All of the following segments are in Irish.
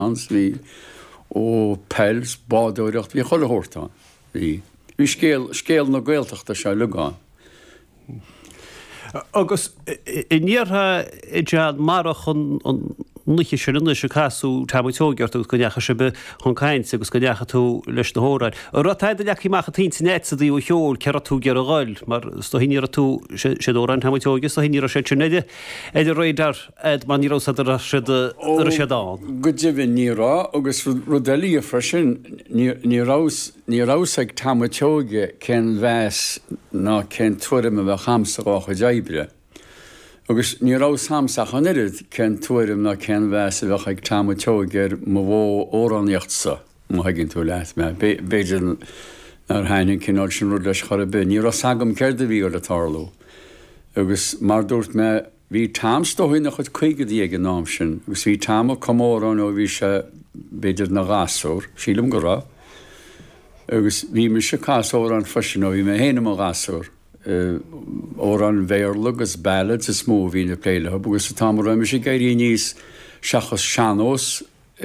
ans hí ó pels bádóireacht hí chola hórtá. Hí scéal na Gaeltachta se legáin. Agus i níortha i dead marach an nuiche sinna se casú támtógeart agus goneacha se be chun caiint agus goneacha tú leis na hóráid. Rátáid leach mácha tí net a dí ó cheol cear tú gear a gáil, mar stohíar tú sé dóran támtógus a híar sé neide idir roiidar man nírá a sé dá. Go dibhín nírá agus rudalí a freisin nírás ag támtóge cén bheits ná cén tuairim a bheith chamsarácha deibre. Agus nírás hamsach an irid cén tuairim ná cén bheits a bheith ag támtóge má bhó óráníochtsa má haginn tú leith me. Béidir ar hainin cinál sin rud leis chora be. Nírás agam ceirde bhí ar a tarlú. Agus mar dúirt me bhí támstóhain nach chud chuigad ag an nám sin, agus bhí táma comórán ó bhí se béidir na gasúr, sílam go rá. Agus bhí me se casór an fasin ó bhí me héanam a gasúr. Ó an bhéirla agus ballads is smó hí na pléile, agus sa támar me sé gairí níos seachas seanós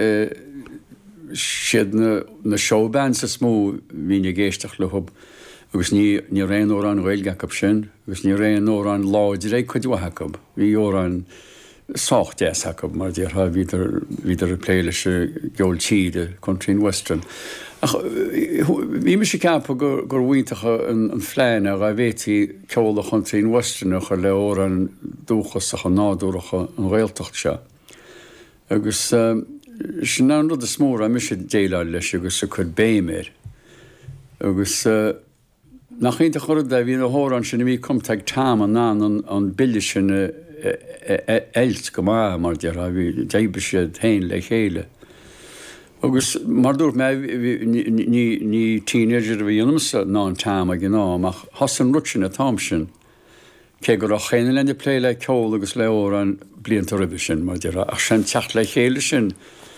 siad na showbands is smó hí na géisteach le hub. Agus ní réon ó an Gaelgacab sin, agus ní réon ó an láidir é chuidhacab. Bhí ó an sácht hacab mar dtíortha híidir a pléile se geol tíide Country Western. Bhí me sé ceappa gur bhaintecha an phléine a bhétí ceola Country Westernach le ó an dúchas a nádúracha an Gaeltacht se. Agus sin ná rud a smór a mi sé déile leis agus a chud béméir. Agus nach chénta chorad a bhí na hóran sin bhí cumteag tám an billi sin eilt go mar dear a bhí déibe sé tain le chéile. Agus mar dúirt me ní teenager bhí dionmsa ná an tám a gná, ach hasan rutsin a tám sin. Cé gur a chéine lenne plé le ceol agus le óran blianta ribe sin mar dear ach sin teach le chéile sin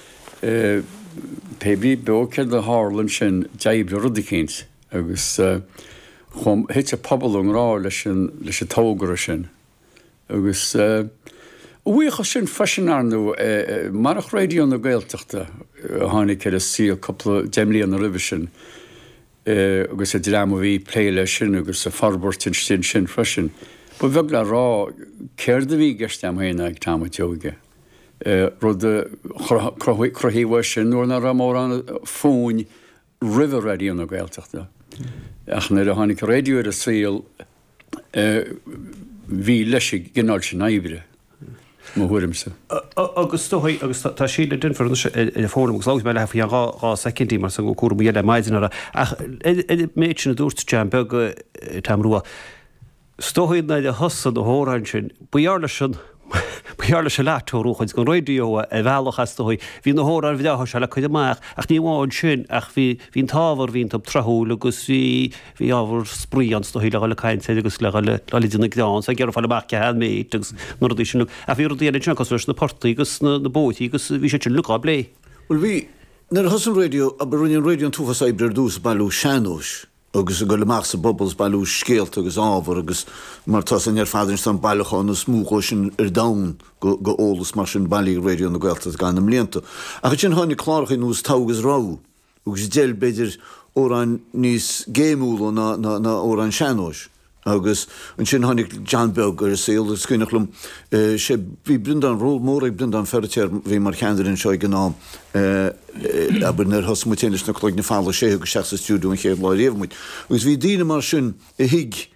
pébí beócead a hálan sin déibre rudicéint agus chum hit a pobl an rá leis a tógra sin. Agus bhuicha sin fascinarnú marach radio na Gaeltachta tháinig a sí a coppla deimlíon na ribh sin agus a drama bhí pléile sin agus a farbortin sin freisin. Ba bheag le rá céirde bhí gceiste am héana ag támateoge. Rud crothíhha sin nuair na ra mór an fóin ribh radio na Gaeltachta. Ach na a tháinig radio a síl bhí leis gnáil sin éibre. Mhuirimsa. Agus tóhaid agus tá síle den for i fórum agus lágus meile hafí rá secondí mar sa go cuairm iad maidinar ach méid sin a dúirt team bega tamrúa. Stóhaid na a hosan a hóráin sin buarla sin Bearla se letóúchaid go roiidío a bhealachas tóid, hí na hórar bhidá se le chuid amach ach ní bháin sin ach hín táhar hín ab trathúil agus hí ábhar spríans do híile le caiinte agus le duna gdáin a ggéar fáil amach cead méid agus nó dí sin a bhí díana sin cos na portaí agus na bótaí agus bhí sé sin luá blé. Well bhí nar hosan radio a barúin radio túfas éibre dús bailú seanúis. Agus go leach sa bubbles bailú scéalt agus ábhar agus mar tá san fáidir san bailachán na smúó sin dain go ólas mar sin bailí radio na Gaeltachta gan am léanta. A sin tháinig chláircha nús tágus rá, agus déal beidir óráin níos géimúla na óráin seanóis. Agus an sin tháinig John Beg ar saoil scuinechlum sé bhí brindan ról mór ag brindan ferritéir bhí mar cheandarin seo gná aber nar hosmuténis na chloig na fála sé agus seach sa stúdú an chéad lá réomhmuid. Agus bhí dína mar sin i hiig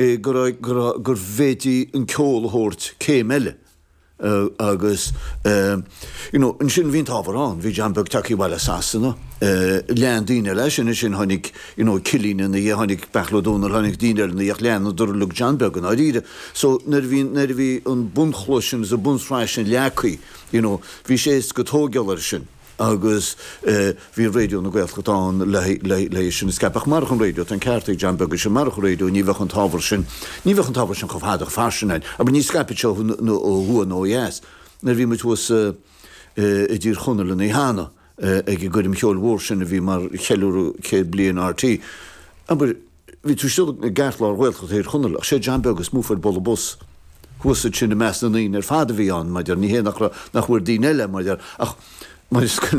gur bhétí an ceolahort céim eile. Agus an sin bhín tábharán, bhí John Beg takeí bhile sasana. Lean díine leis sin sin tháinig cilíine na tháinig bechlódónar tháinig díine na dhéach leanna dur le John Beg an áíide. So nar bhí an bunchlosin a bunsráis sin leacaí, bhí sé go tógealar sin. Agus bhí radio na Gaeltachtáin le sin scapach mar an radio an ceirtaigh John Beg sin mar radio ní bheith an tábhar sin chomhádach farsinnaid, aber ní scapit seo ó huan óhéas. Nar bhí mit was i dtír chunal in hána ag godim cheol mhór sin a bhí mar cheúú cé blion RT. Aber bhí tú still na gceartlár Gaeltacht ir chunal ach sé John Beg is múfar bolla bus. Huasa sin na meas na íon ar fada bhí an, maidir ní hé nach bhfuir dín eile maidir ach Mas